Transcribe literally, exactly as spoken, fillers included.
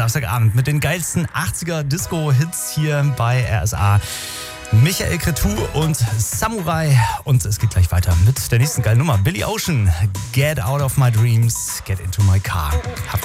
Samstagabend mit den geilsten achtziger Disco-Hits hier bei R S A. Michael Cretu und Samurai. Und es geht gleich weiter mit der nächsten geilen Nummer. Billy Ocean, Get Out of My Dreams, Get Into My Car. Habt